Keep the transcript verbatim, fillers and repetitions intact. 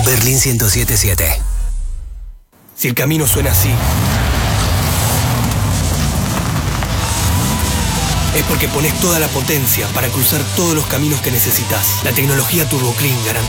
Berlín ciento siete punto siete. Si el camino suena así, es porque pones toda la potencia para cruzar todos los caminos que necesitas. La tecnología TurboClean garantiza